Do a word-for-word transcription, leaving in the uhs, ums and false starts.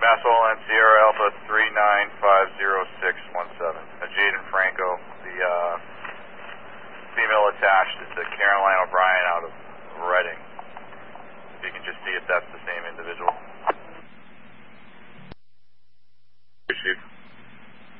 Masswell and Sierra Alpha three nine five zero six